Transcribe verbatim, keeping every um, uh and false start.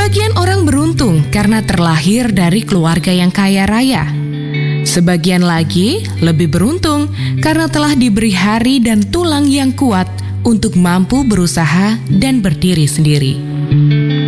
Sebagian orang beruntung karena terlahir dari keluarga yang kaya raya. Sebagian lagi lebih beruntung karena telah diberi hari dan tulang yang kuat untuk mampu berusaha dan berdiri sendiri.